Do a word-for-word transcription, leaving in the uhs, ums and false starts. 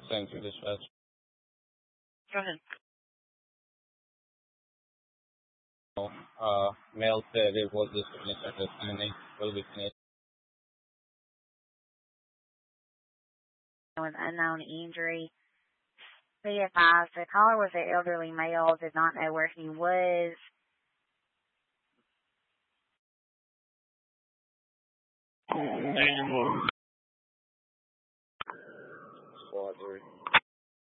Center dispatch. Go ahead. Uh, Male said it was the significant finding. Will be finished. With unknown injury. Be advised, the caller was an elderly male, did not know where he was. Squad three.